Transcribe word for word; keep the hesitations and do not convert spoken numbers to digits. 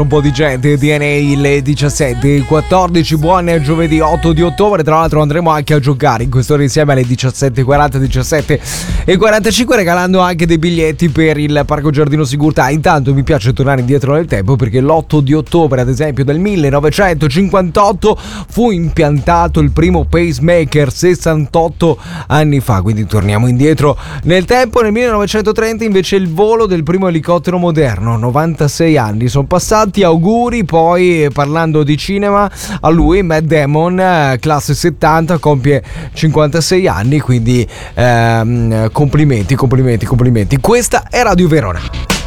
Un po' di gente, D N A le diciassette e quattordici, buon giovedì otto di ottobre. Tra l'altro andremo anche a giocare in quest'ora insieme alle diciassette e quaranta, diciassette e quarantacinque, regalando anche dei biglietti per il Parco Giardino Sigurtà. Intanto mi piace tornare indietro nel tempo, perché l'otto di ottobre ad esempio del millenovecentocinquantotto fu impiantato il primo pacemaker, sessantotto anni fa, quindi torniamo indietro nel tempo. Nel millenovecentotrenta invece il volo del primo elicottero moderno, novantasei anni sono passati. Auguri. Poi, parlando di cinema, a lui Matt Damon, classe settanta, compie cinquantasei anni, quindi ehm, complimenti, complimenti, complimenti. Questa è Radio Verona.